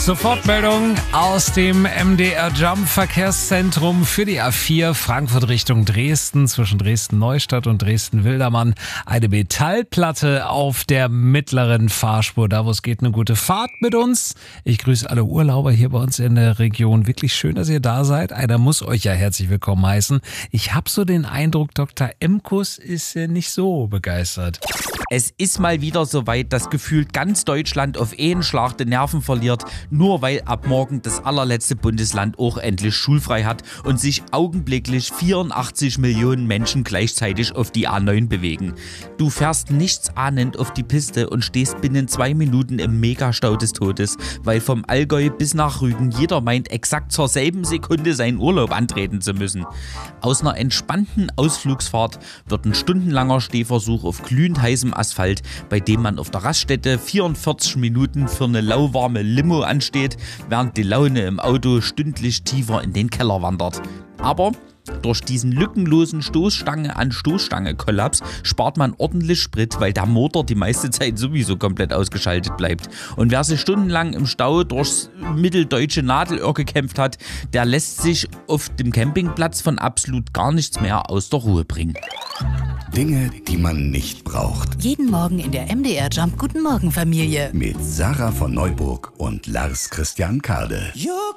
Sofortmeldung aus dem MDR Jump Verkehrszentrum für die A4 Frankfurt Richtung Dresden zwischen Dresden-Neustadt und Dresden-Wildermann. Eine Metallplatte auf der mittleren Fahrspur, da wo es geht, eine gute Fahrt mit uns. Ich grüße alle Urlauber hier bei uns in der Region. Wirklich schön, dass ihr da seid. Einer muss euch ja herzlich willkommen heißen. Ich habe so den Eindruck, Dr. Emkus ist nicht so begeistert. Es ist mal wieder soweit, dass gefühlt ganz Deutschland auf einen Schlag die Nerven verliert, nur weil ab morgen das allerletzte Bundesland auch endlich schulfrei hat und sich augenblicklich 84 Millionen Menschen gleichzeitig auf die A9 bewegen. Du fährst nichtsahnend auf die Piste und stehst binnen 2 Minuten im Megastau des Todes, weil vom Allgäu bis nach Rügen jeder meint, exakt zur selben Sekunde seinen Urlaub antreten zu müssen. Aus einer entspannten Ausflugsfahrt wird ein stundenlanger Stehversuch auf glühend heißem Asphalt, bei dem man auf der Raststätte 44 Minuten für eine lauwarme Limo ansteht, während die Laune im Auto stündlich tiefer in den Keller wandert. Aber durch diesen lückenlosen Stoßstange-an-Stoßstange-Kollaps spart man ordentlich Sprit, weil der Motor die meiste Zeit sowieso komplett ausgeschaltet bleibt. Und wer sich stundenlang im Stau durchs mitteldeutsche Nadelöhr gekämpft hat, der lässt sich auf dem Campingplatz von absolut gar nichts mehr aus der Ruhe bringen. Dinge, die man nicht braucht. Jeden Morgen in der MDR Jump Guten Morgen Familie. Mit Sarah von Neuburg und Lars Christian Kade.